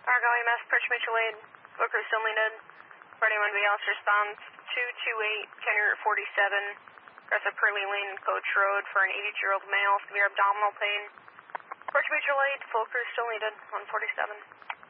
Argo EMS, approach mutual aid. Full crew still needed. For anyone to be else, response 228, County Route 47, aggressive Purley Lane, Coach Road for an 82-year-old male, severe abdominal pain. Approach mutual aid, full crew still needed, 147.